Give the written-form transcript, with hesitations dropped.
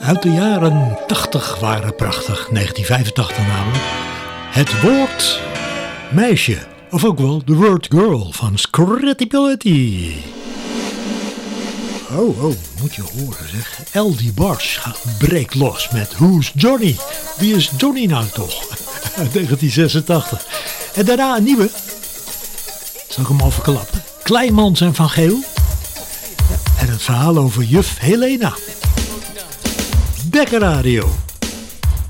Uit de jaren 80 waren prachtig, 1985 namelijk. Het woord meisje, of ook wel The Word Girl van Scratty. Oh, moet je horen zeg. L.D. Barge breekt los met Who's Johnny? Wie is Johnny nou toch? Uit 1986. En daarna een nieuwe. Zal ik hem al verklappen? Kleinmans en Van Geel. En het verhaal over juf Helena. Bekker Radio.